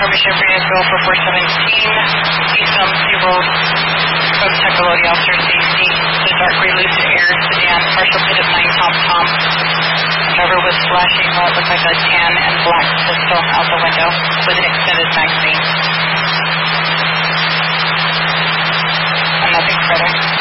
permission for you to go for 417 East Elmsey Road from Tecolote Officer Safety. The dark gray lucid air sedan, partial pit of 9 Tom Tom. Driver was flashing what looked like a tan and black pistol out the window with an extended magazine. And nothing further.